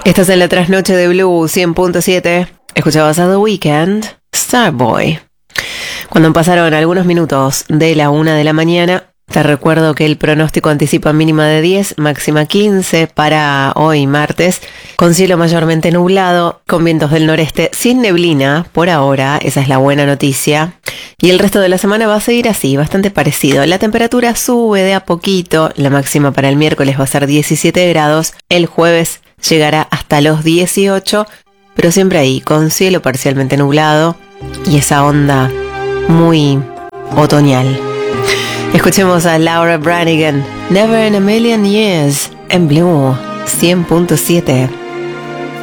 Estás en la trasnoche de Blue 100.7. Escuchabas a The Weeknd, Starboy. Cuando pasaron algunos minutos de la 1 de la mañana, te recuerdo que el pronóstico anticipa mínima de 10, máxima 15 para hoy martes, con cielo mayormente nublado, con vientos del noreste, sin neblina por ahora, esa es la buena noticia. Y el resto de la semana va a seguir así, bastante parecido. La temperatura sube de a poquito, la máxima para el miércoles va a ser 17 grados, el jueves llegará hasta los 18, pero siempre ahí, con cielo parcialmente nublado y esa onda muy otoñal. Escuchemos a Laura Branigan, Never in a Million Years, en Blue 100.7.